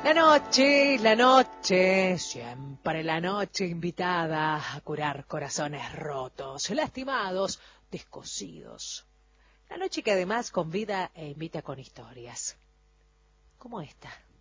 La noche, siempre la noche invitada a curar corazones rotos, lastimados, descosidos. La noche que además convida e invita con historias, como esta.